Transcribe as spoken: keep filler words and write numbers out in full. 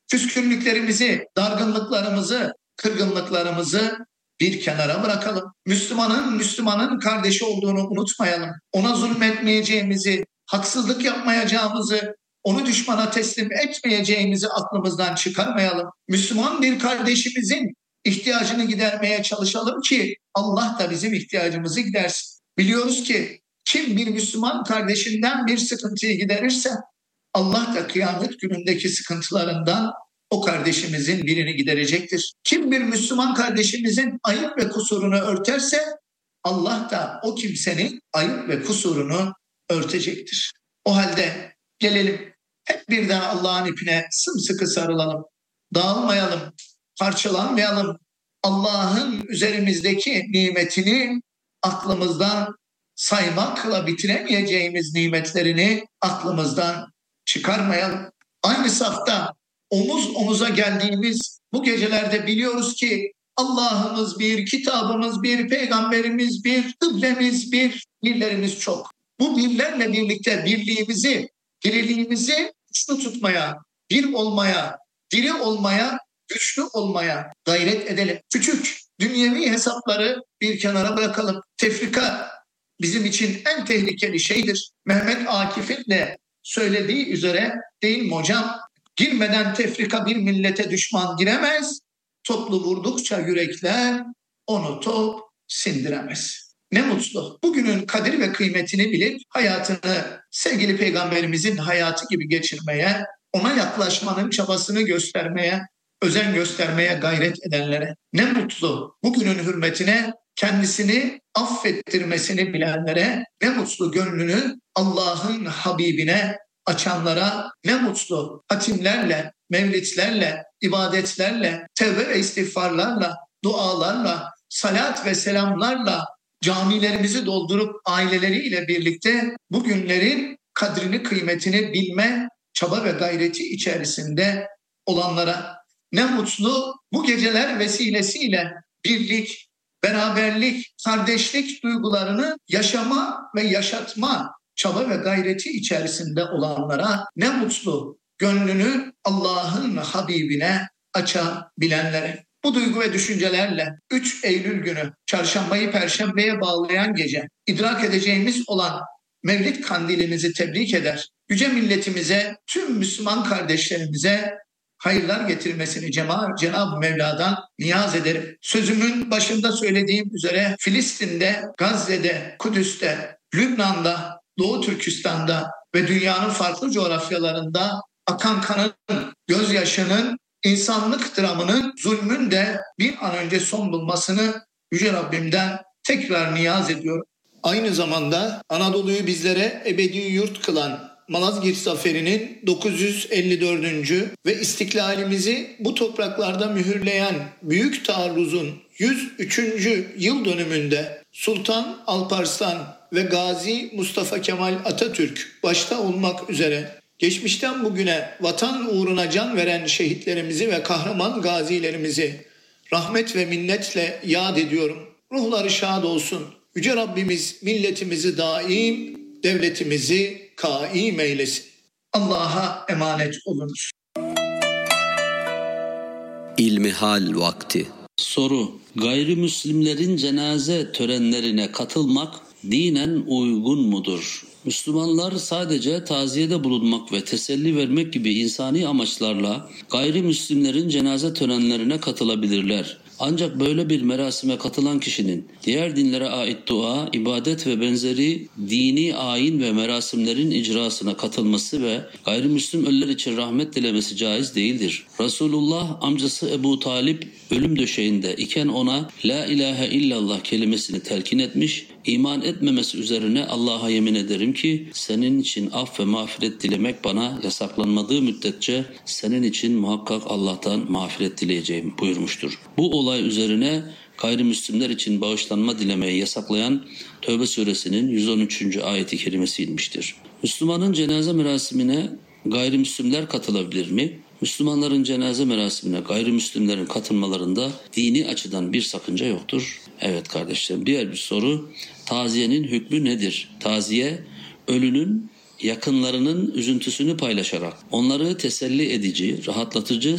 Küskünlüklerimizi, dargınlıklarımızı, kırgınlıklarımızı bir kenara bırakalım. Müslümanın Müslümanın kardeşi olduğunu unutmayalım. Ona zulmetmeyeceğimizi, haksızlık yapmayacağımızı, onu düşmana teslim etmeyeceğimizi aklımızdan çıkarmayalım. Müslüman bir kardeşimizin ihtiyacını gidermeye çalışalım ki Allah da bizim ihtiyacımızı gidersin. Biliyoruz ki kim bir Müslüman kardeşinden bir sıkıntıyı giderirse Allah da kıyamet günündeki sıkıntılarından o kardeşimizin birini giderecektir. Kim bir Müslüman kardeşimizin ayıp ve kusurunu örterse Allah da o kimsenin ayıp ve kusurunu örtecektir. O halde gelelim hep birden Allah'ın ipine sımsıkı sarılalım. Dağılmayalım, parçalanmayalım. Allah'ın üzerimizdeki nimetini aklımızdan saymakla bitiremeyeceğimiz nimetlerini aklımızdan çıkarmayalım. Aynı safta omuz omuza geldiğimiz bu gecelerde biliyoruz ki Allah'ımız bir, kitabımız bir, peygamberimiz bir, kıblemiz bir, birlerimiz çok. Bu birlerle birlikte birliğimizi, diriliğimizi güçlü tutmaya, bir olmaya, diri olmaya, güçlü olmaya gayret edelim. Küçük dünyevi hesapları bir kenara bırakalım. Tefrika bizim için en tehlikeli şeydir. Mehmet Akif'in de söylediği üzere değil mi hocam? Girmeden tefrika bir millete düşman giremez. Toplu vurdukça yürekler onu top sindiremez. Ne mutlu. Bugünün kadir ve kıymetini bilip hayatını sevgili peygamberimizin hayatı gibi geçirmeye, ona yaklaşmanın çabasını göstermeye, özen göstermeye gayret edenlere. Ne mutlu. Bugünün hürmetine kendisini affettirmesini bilenlere, ne mutlu gönlünü Allah'ın Habibine açanlara, ne mutlu hatimlerle, mevlitlerle, ibadetlerle, tevbe ve istiğfarlarla, dualarla, salat ve selamlarla camilerimizi doldurup aileleriyle birlikte bu günlerin kadrini, kıymetini bilme çaba ve gayreti içerisinde olanlara. Ne mutlu bu geceler vesilesiyle birlik, beraberlik, kardeşlik duygularını yaşama ve yaşatma çaba ve gayreti içerisinde olanlara, ne mutlu gönlünü Allah'ın Habibine açabilenlere. Bu duygu ve düşüncelerle üç Eylül günü çarşambayı perşembeye bağlayan gece idrak edeceğimiz olan Mevlid kandilimizi tebrik eder. Yüce milletimize, tüm Müslüman kardeşlerimize hayırlar getirmesini Cenab-ı Mevla'dan niyaz ederim. Sözümün başında söylediğim üzere Filistin'de, Gazze'de, Kudüs'te, Lübnan'da, Doğu Türkistan'da ve dünyanın farklı coğrafyalarında akan kanın, gözyaşının, insanlık dramının, zulmün de bir an önce son bulmasını Yüce Rabbimden tekrar niyaz ediyorum. Aynı zamanda Anadolu'yu bizlere ebedi yurt kılan Malazgirt Zaferi'nin dokuz yüz elli dördüncü ve istiklalimizi bu topraklarda mühürleyen büyük taarruzun yüz üçüncü yıl dönümünde Sultan Alparslan ve Gazi Mustafa Kemal Atatürk başta olmak üzere geçmişten bugüne vatan uğruna can veren şehitlerimizi ve kahraman gazilerimizi rahmet ve minnetle yad ediyorum. Ruhları şad olsun. Yüce Rabbimiz milletimizi daim, devletimizi kaim eylesin. Allah'a emanet olunuz. İlmihal vakti. Soru: Gayrimüslimlerin cenaze törenlerine katılmak dinen uygun mudur? Müslümanlar sadece taziyede bulunmak ve teselli vermek gibi insani amaçlarla gayrimüslimlerin cenaze törenlerine katılabilirler. Ancak böyle bir merasime katılan kişinin diğer dinlere ait dua, ibadet ve benzeri dini ayin ve merasimlerin icrasına katılması ve gayrimüslim ölüler için rahmet dilemesi caiz değildir. Resulullah amcası Ebu Talip ölüm döşeğinde iken ona La ilahe illallah kelimesini telkin etmiş, iman etmemesi üzerine Allah'a yemin ederim ki senin için af ve mağfiret dilemek bana yasaklanmadığı müddetçe senin için muhakkak Allah'tan mağfiret dileyeceğim buyurmuştur. Bu olay üzerine gayrimüslimler için bağışlanma dilemeyi yasaklayan Tevbe suresinin yüz on üçüncü ayeti kerimesi inmiştir. Müslümanın cenaze merasimine gayrimüslimler katılabilir mi? Müslümanların cenaze merasimine gayrimüslimlerin katılmalarında dini açıdan bir sakınca yoktur. Evet kardeşlerim, diğer bir soru: taziyenin hükmü nedir? Taziye, ölünün yakınlarının üzüntüsünü paylaşarak onları teselli edici, rahatlatıcı,